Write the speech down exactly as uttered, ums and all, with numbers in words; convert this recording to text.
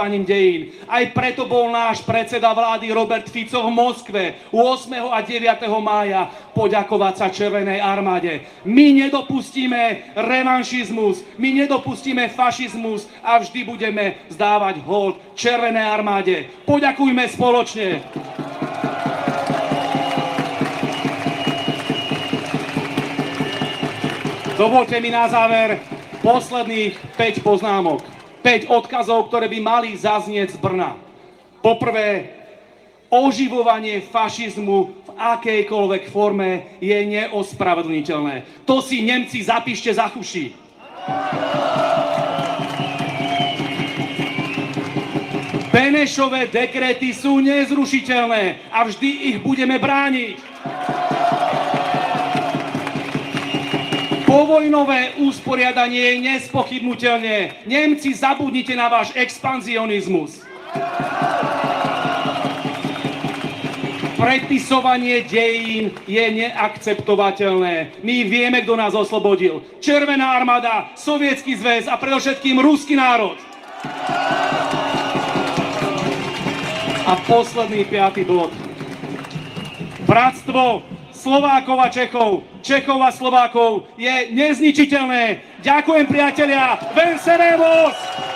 dejín. Aj preto bol náš predseda vlády Robert Fico v Moskve ôsmeho a deviateho mája poďakovať sa Červenej armáde. My nedopustíme revanšizmus, my nedopustíme fašizmus a vždy budeme vzdávať hold Červenej armáde. Poďakujme spoločne. Dovoľte mi na záver posledných päť poznámok. päť odkazov, ktoré by mali zaznieť z Brna. Poprvé, oživovanie fašizmu v akejkoľvek forme je neospravedlniteľné. To si Nemci zapíšte za uši. Benešové dekréty sú nezrušiteľné a vždy ich budeme brániť. Povojnové usporiadanie je nespochybnutelné. Nemci, zabudnite na váš expanzionizmus. Predpisovanie dejín je neakceptovateľné. My vieme, kto nás oslobodil. Červená armáda, Sovietsky zväz a predovšetkým ruský národ. A posledný piaty bod. Bratstvo Slovákov a Čechov, Čechov a Slovákov je nezničiteľné. Ďakujem, priatelia. Venceremos!